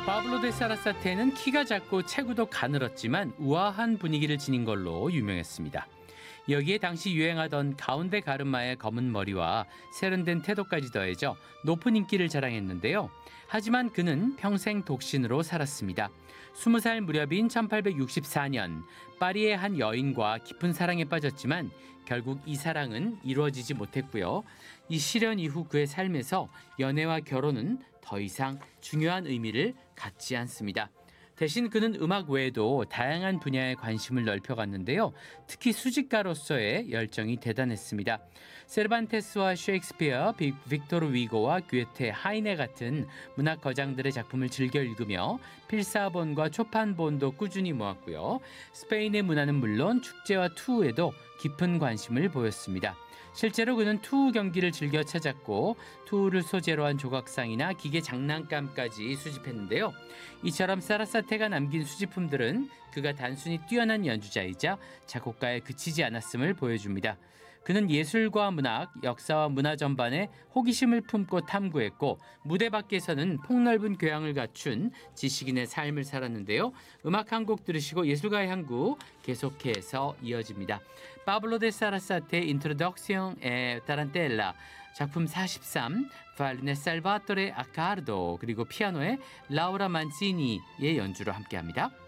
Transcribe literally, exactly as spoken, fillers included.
파블로 데 사라사테는 키가 작고 체구도 가늘었지만 우아한 분위기를 지닌 걸로 유명했습니다. 여기에 당시 유행하던 가운데 가르마의 검은 머리와 세련된 태도까지 더해져 높은 인기를 자랑했는데요. 하지만 그는 평생 독신으로 살았습니다. 스무 살 무렵인 천팔백육십사 년 파리의 한 여인과 깊은 사랑에 빠졌지만 결국 이 사랑은 이루어지지 못했고요. 이 실연 이후 그의 삶에서 연애와 결혼은 더 이상 중요한 의미를 갖지 않습니다. 대신 그는 음악 외에도 다양한 분야에 관심을 넓혀갔는데요. 특히 수집가로서의 열정이 대단했습니다. 세르반테스와 셰익스피어, 빅, 빅토르 위고와 괴테, 하이네 같은 문학 거장들의 작품을 즐겨 읽으며 필사본과 초판본도 꾸준히 모았고요. 스페인의 문화는 물론 축제와 투우에도 깊은 관심을 보였습니다. 실제로 그는 투우 경기를 즐겨 찾았고 투우를 소재로 한 조각상이나 기계 장난감까지 수집했는데요. 이처럼 사라사테가 남긴 수집품들은 그가 단순히 뛰어난 연주자이자 작곡가에 그치지 않았음을 보여줍니다. 그는 예술과 문학, 역사와 문화 전반에 호기심을 품고 탐구했고 무대 밖에서는 폭넓은 교양을 갖춘 지식인의 삶을 살았는데요. 음악 한 곡 들으시고 예술가의 향구 계속해서 이어집니다. 파블로 데 사라사테 인트로덕시옹 에 타란텔라 작품 사십삼, 바이올린의 살바토레 아카르도 그리고 피아노의 라우라 만시니의 연주로 함께합니다.